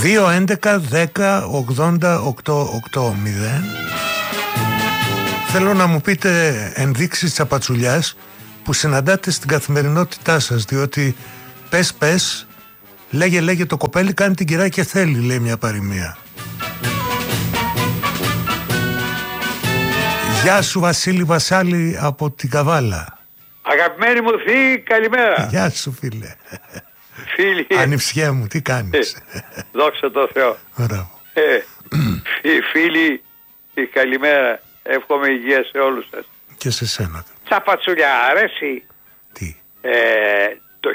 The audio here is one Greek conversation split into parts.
2-11-10-80-880. Θέλω να μου πείτε ενδείξεις τσαπατσουλιάς που συναντάτε στην καθημερινότητά σας, διότι πες, λέγε το κοπέλι κάνει την κυρά και θέλει, λέει μια παροιμία. Γεια σου Βασίλη Βασάλη από την Καβάλα. Αγαπημένη μου θεία, καλημέρα. Γεια σου φίλε. Φίλοι. Ανιψιέ μου, τι κάνεις? Δόξα τω Θεώ. Μπράβο. Οι φίλοι, η καλημέρα. Εύχομαι υγεία σε όλους σας. Και σε σένα. Τσαπατσουλιά, αρέσει. Τι? Το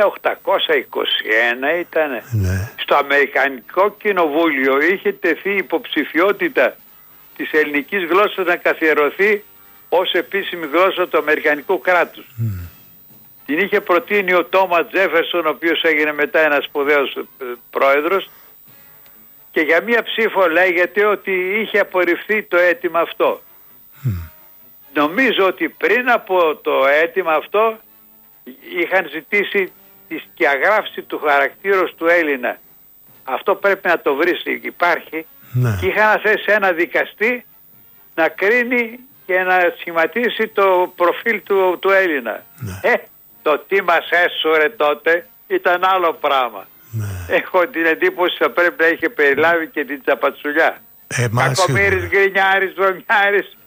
1821 ήταν, ναι. Στο Αμερικανικό Κοινοβούλιο είχε τεθεί υποψηφιότητα της ελληνικής γλώσσας να καθιερωθεί ως επίσημη γλώσσα του Αμερικανικού κράτους. Την είχε προτείνει ο Τόμα Τζέφερσον, ο οποίος έγινε μετά ένας σπουδαίος πρόεδρος, και για μία ψήφο λέγεται ότι είχε απορριφθεί το αίτημα αυτό. Νομίζω ότι πριν από το αίτημα αυτό είχαν ζητήσει τη σκιαγράφηση του χαρακτήρος του Έλληνα. Αυτό πρέπει να το βρεις, υπάρχει. Ναι. Και είχαν θέσει ένα δικαστή να κρίνει και να σχηματίσει το προφίλ του Έλληνα. Ναι. Το τι μας έσουρε τότε ήταν άλλο πράγμα. Ναι. Έχω την εντύπωση θα πρέπει να είχε περιλάβει και την τσαπατσουλιά. Κακομοίρης, γκρινιάρης, βρωμιάρης,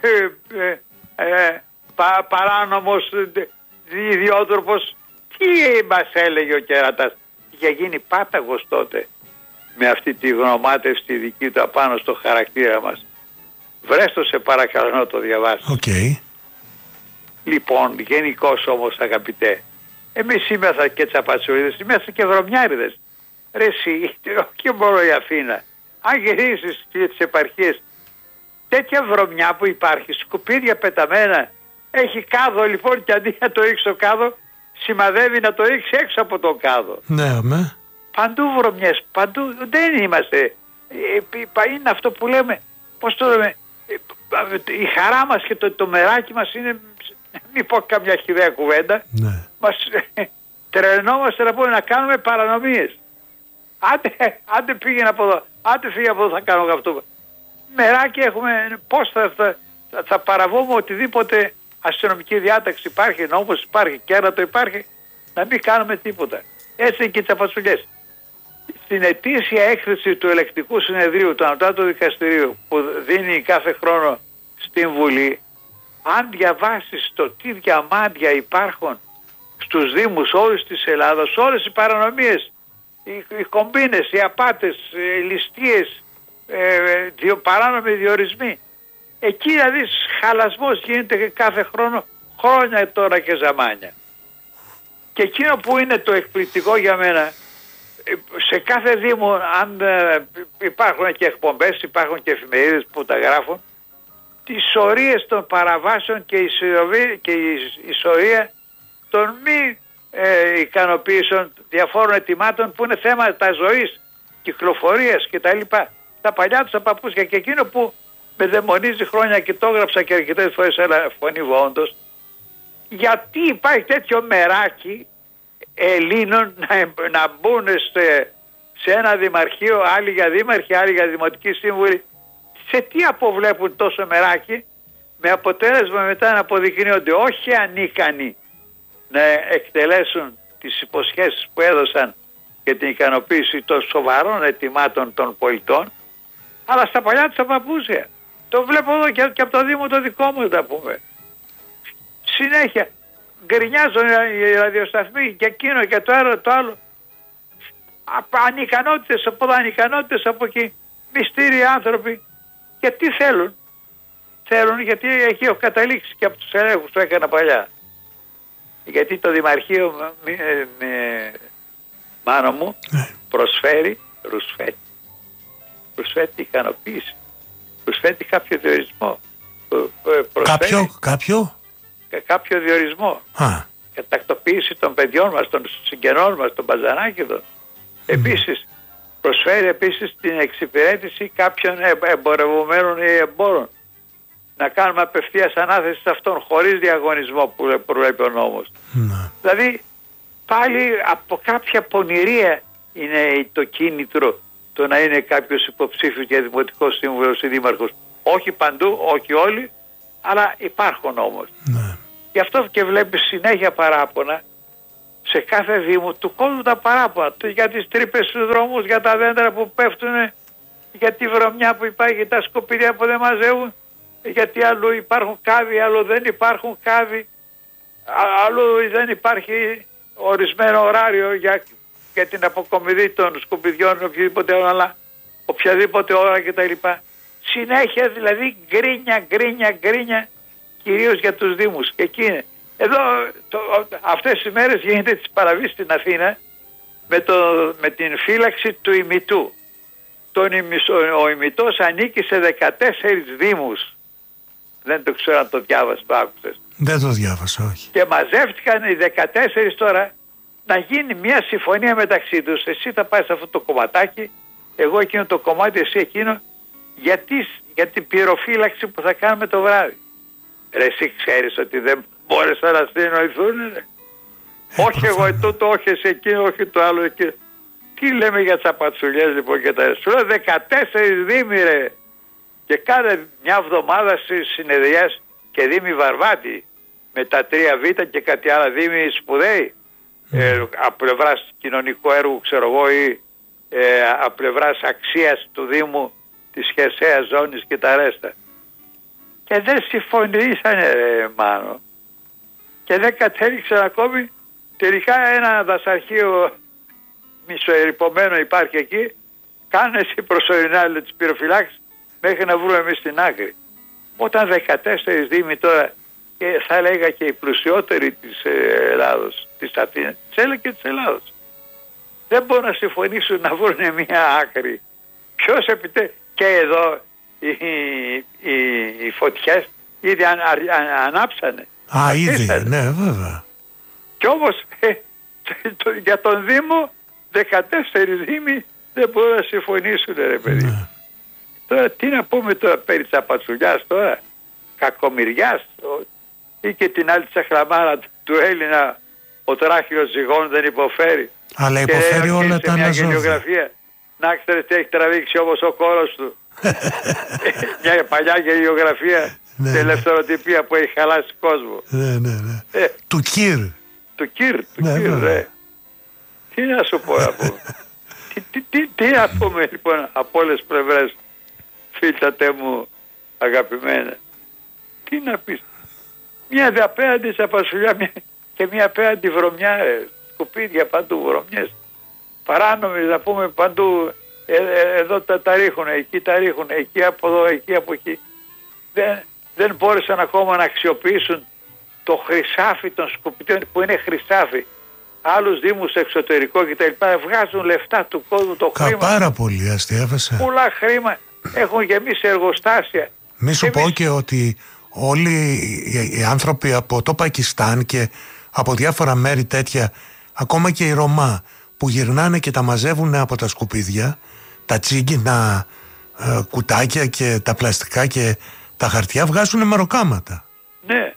παράνομος, ιδιότροπος. Τι μας έλεγε ο κερατάς? Είχε γίνει πάταγος τότε με αυτή τη γνωμάτευση δική του απάνω στο χαρακτήρα μας. Βρες το σε παρακαλώ να το διαβάσεις. Okay. Λοιπόν, γενικώς όμως αγαπητέ, εμείς είμαστε και τσαπατσουρίδες, είμαστε και βρωμιάριδες. Ρε εσύ, και μόνο η Αθήνα. Αν γυρίσεις και τις επαρχίες, τέτοια βρωμιά που υπάρχει, σκουπίδια πεταμένα, έχει κάδο λοιπόν, και αντί να το ρίξει στο κάδο, σημαδεύει να το ρίξει έξω από τον κάδο. Ναι, με. Παντού βρωμιές, παντού δεν είμαστε. Είναι αυτό που λέμε, πώς το λέμε, η χαρά μας και το μεράκι μας είναι, μην πω καμιά χιδέα κουβέντα, ναι. Μας τρελνόμαστε να πούμε να κάνουμε παρανομίες. Άντε πήγαινε από εδώ, άντε φύγε από εδώ, θα κάνω αυτό. Μεράκι έχουμε, πώς θα παραβούμε οτιδήποτε αστυνομική διάταξη υπάρχει, νόμος υπάρχει, κέρατο υπάρχει, να μην κάνουμε τίποτα. Έτσι είναι και οι τσαπατσουλιές. Στην ετήσια έκθεση του Ελεκτικού Συνεδρίου, του Ανωτάτου Δικαστηρίου, που δίνει κάθε χρόνο στην Βουλή, αν διαβάσεις το τι διαμάντια υπάρχουν στους Δήμους όλης της Ελλάδας, όλες οι παρανομίες, οι κομπίνες, οι απάτες, οι ληστείες, παράνομοι διορισμοί, εκεί δηλαδή χαλασμός γίνεται κάθε χρόνο, χρόνια τώρα και ζαμάνια. Και εκείνο που είναι το εκπληκτικό για μένα, σε κάθε Δήμο, αν υπάρχουν και εκπομπές, υπάρχουν και εφημερίδες που τα γράφουν, τις σωρίες των παραβάσεων και η σωρία των μη ικανοποίησεων διαφόρων αιτημάτων που είναι θέματα ζωής, κυκλοφορίας κτλ. Τα παλιά τους τα παππούσια, και εκείνο που με δαιμονίζει χρόνια και το έγραψα και αρκετές φορές, αλλά φωνή όντως, γιατί υπάρχει τέτοιο μεράκι Ελλήνων να μπουν σε ένα δημαρχείο, άλλοι για δήμαρχοι, άλλοι για δημοτικοί σύμβουλοι. Σε τι αποβλέπουν τόσο μεράκι, με αποτέλεσμα μετά να αποδεικνύονται όχι ανίκανοι να εκτελέσουν τις υποσχέσεις που έδωσαν και την ικανοποίηση των σοβαρών αιτημάτων των πολιτών, αλλά στα παλιά τους τα παππούσια. Το βλέπω εδώ και από το Δήμο το δικό μου, να πούμε. Συνέχεια γκρινιάζουν οι ραδιοσταθμοί και εκείνο και το άλλο. Ανικανότητες από εδώ, ανικανότητες από εκεί. Μυστήριοι άνθρωποι. Και τι θέλουν? Θέλουν γιατί εκεί έχω καταλήξει και από τους ελέγχους που έκανα παλιά. Γιατί το Δημαρχείο μάνο μου προσφέρει ικανοποίηση. Προσφέρει κάποιο διορισμό. Κάποιο διορισμό. Κατακτοποίηση των παιδιών μας, των συγγενών μας, των μπαζανάκηδων. Επίσης, προσφέρει την εξυπηρέτηση κάποιων εμπορευομένων ή εμπόρων. Να κάνουμε απευθείας ανάθεση σε αυτόν χωρίς διαγωνισμό που προβλέπει ο νόμος. Δηλαδή, πάλι από κάποια πονηρία είναι το κίνητρο το να είναι κάποιος υποψήφιος για δημοτικό σύμβουλος ή δήμαρχος. Όχι παντού, όχι όλοι, αλλά υπάρχουν όμως. Ναι. Γι' αυτό και βλέπεις συνέχεια παράπονα σε κάθε δήμο του κόσμου, τα παράπονα για τις τρύπες στους δρόμους, για τα δέντρα που πέφτουν, για τη βρωμιά που υπάρχει, τα σκουπίδια που δεν μαζεύουν, γιατί αλλού υπάρχουν κάδοι, αλλού δεν υπάρχουν κάδοι, αλλού δεν υπάρχει ορισμένο ωράριο για την αποκομιδή των σκουπιδιών αλλά οποιαδήποτε ώρα κτλ. Συνέχεια δηλαδή γκρίνια κυρίως για τους δήμους. Και εκεί είναι. Εδώ αυτές τις μέρες γίνεται της παραβίασης στην Αθήνα με την φύλαξη του ημιτού. Ο ημιτός ανήκει σε 14 δήμους. Δεν το ξέρω αν το διάβασες, το άκουσες. Δεν το διάβασα, όχι. Και μαζεύτηκαν οι 14 τώρα να γίνει μια συμφωνία μεταξύ τους. Εσύ θα πάει σε αυτό το κομματάκι, εγώ εκείνο το κομμάτι, εσύ εκείνο, για την πυροφύλαξη που θα κάνουμε το βράδυ. Ρε, εσύ ξέρεις ότι δεν μπόρεσαν να συνοηθούν, όχι εγώ τούτο, όχι εσύ εκείνο, όχι το άλλο εκείνο. Τι λέμε για τσαπατσουλιές λοιπόν και τα σου λέω 14 δήμοι ρε. Και κάθε μια εβδομάδα στις συνεδριές και δήμοι Βαρβάτη με τα 3Β και κάτι άλλα δήμοι σπουδαίοι από πλευράς κοινωνικού έργου ξέρω εγώ ή από πλευράς αξίας του Δήμου της χερσαίας ζώνης και τα ρέστα. Και δεν συμφωνήσανε Μάνο. Και δεν κατέληξαν ακόμη. Τελικά ένα δασαρχείο μισοερυπωμένο υπάρχει εκεί. Κάνε εσύ προσωρινά τις πυροφυλάξεις μέχρι να βρούμε εμείς την άκρη. Όταν 14 δήμοι τώρα, και θα έλεγα και οι πλουσιότεροι της Ελλάδος, της Αθήνας, της Έλληνας και της Ελλάδος, δεν μπορούν να συμφωνήσουν να βρουν μια άκρη. Ποιος και εδώ οι φωτιές ήδη ανάψανε. Α, ήδη, ναι βέβαια. Κι όμως για τον Δήμο 14 δήμοι δεν μπορούν να συμφωνήσουν ρε παιδί. Ναι. Τώρα τι να πούμε τώρα περί τσαπατσουλιάς τώρα, κακομοιριάς ή και την άλλη τσαχλαμάρα του Έλληνα ο τράχυλος ζυγών δεν υποφέρει. Αλλά υποφέρει όλα τα αναζώδια. Να ξέρετε τι έχει τραβήξει όμως ο κόρος του. Μια παλιά γελιογραφία ναι, ελευθεροτυπία που έχει χαλάσει κόσμο. Ναι. Του Κύρ. Του Κύρ, ρε. Τι να σου πω να πούμε. Τι να πούμε λοιπόν από όλες πλευρές, φίλτατε μου αγαπημένα. Τι να πεις. Μια απέναντι τσαπασουλιά και μια απέναντι βρωμιά, σκουπίδια παντού, βρωμιές. Παράνομες να πούμε παντού, εδώ τα ρίχνουν, εκεί τα ρίχνουν, εκεί από εδώ, εκεί από εκεί. Δεν μπόρεσαν ακόμα να αξιοποιήσουν το χρυσάφι των σκουπιδιών που είναι χρυσάφι. Άλλους δήμους εξωτερικό κτλ. Βγάζουν λεφτά του κόσμου το χρήμα. Πάρα πολύ αστείευεσαι. Πολλά χρήμα έχουν γεμίσει εργοστάσια. Μη σου πω και ότι όλοι οι άνθρωποι από το Πακιστάν και από διάφορα μέρη τέτοια, ακόμα και οι Ρωμά που γυρνάνε και τα μαζεύουν από τα σκουπίδια, τα τσίγκινα κουτάκια και τα πλαστικά και τα χαρτιά, βγάζουν μεροκάματα. Ναι.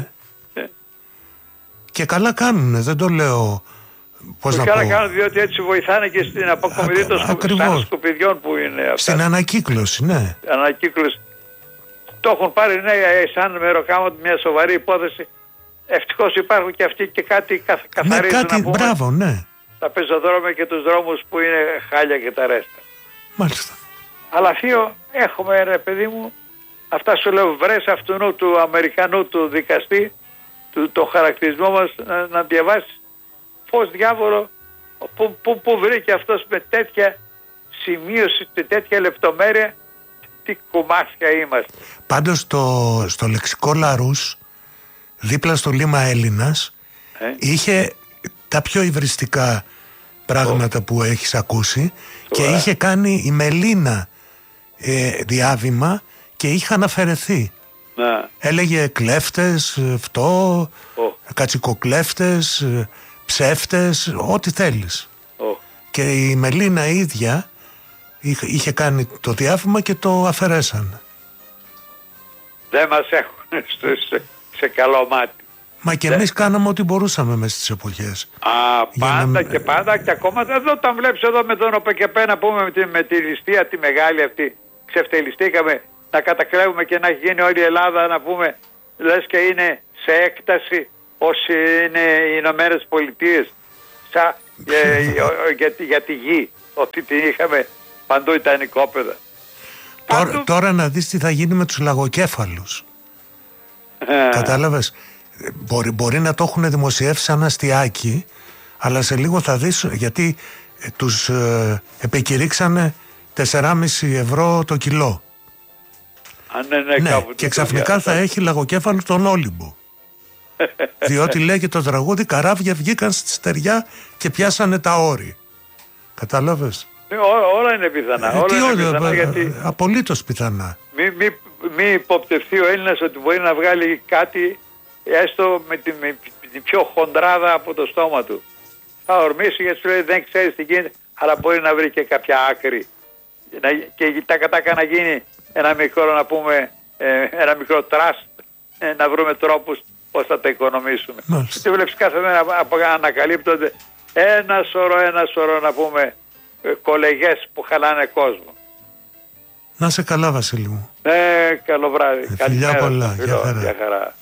Και καλά κάνουνε, δεν το λέω πώς να πω. Καλά κάνουν διότι έτσι βοηθάνε και στην αποκομιδή των σκουπιδιών που είναι αυτά. Στην ανακύκλωση, ναι. Ανακύκλωση. Το έχουν πάρει σαν μεροκάμα μια σοβαρή υπόθεση. Ευτυχώς υπάρχουν και αυτοί και κάτι καθαρίζουν. Ναι, κάτι, μπράβο, ναι. Τα πεζοδρόμια και τους δρόμους που είναι χάλια και τα ρέστα. Μάλιστα. Αλλά θείο, έχουμε ρε παιδί μου, αυτά σου λέω, βρες αυτού του Αμερικανού του δικαστή, το χαρακτηρισμό μας να διαβάσεις πώς διάβολο, που βρήκε αυτός με τέτοια σημείωση, με τέτοια λεπτομέρεια, τι κουμάσια είμαστε. Πάντως στο λεξικό Λαρούς, δίπλα στο Λίμα Έλληνας, είχε τα πιο υβριστικά πράγματα που έχεις ακούσει και είχε κάνει η Μελίνα διάβημα και είχαν αφαιρεθεί. Να. Έλεγε κλέφτες, κατσικοκλέφτες, ψεύτες, ό,τι θέλεις. Και η Μελίνα ίδια είχε κάνει το διάβημα και το αφαιρέσαν. Δεν μας έχουν σε καλό μάτι. Μα και εμείς κάναμε ό,τι μπορούσαμε μέσα στις εποχές. Πάντα και πάντα και ακόμα εδώ τα βλέπεις εδώ με τον ΟΠΕΚΕΠΕ να πούμε με τη ληστεία τη μεγάλη αυτή. Ξεφτελιστήκαμε να κατακλέβουμε και να έχει γίνει όλη η Ελλάδα να πούμε λες και είναι σε έκταση όσοι είναι οι Ηνωμένες Πολιτείες για τη γη. Ότι την είχαμε παντού ήταν οικόπεδα. Τώρα να δεις τι θα γίνει με τους λαγοκέφαλους. Κατάλαβες. Μπορεί να το έχουν δημοσιεύσει σαν αστιάκι, αλλά σε λίγο θα δεις, γιατί τους επικηρύξανε 4,5 ευρώ το κιλό. Ναι, και ξαφνικά θα έχει λαγοκέφαλο τον Όλυμπο. Διότι λέγει το τραγούδι «Καράβια βγήκαν στη στεριά και πιάσανε τα όρη». Κατάλαβες. Όλα είναι πιθανά. Όλα είναι πιθανά γιατί... Απολύτως πιθανά. Μη υποπτευθεί ο Έλληνας ότι μπορεί να βγάλει κάτι έστω με την πιο χοντράδα από το στόμα του. Θα ορμήσει γιατί σου λέει δεν ξέρεις τι γίνεται, αλλά μπορεί να βρει και κάποια άκρη. Και τα κατάκα να γίνει ένα μικρό, να πούμε, ένα μικρό τραστ, να βρούμε τρόπους πώς θα τα οικονομήσουμε. Και βλέπεις κάθε μέρα ανακαλύπτονται ένα σωρό να πούμε κολεγές που χαλάνε κόσμο. Να σε καλά, Βασίλη μου. Καλό βράδυ. Φιλιά πολλά. Γεια χαρά.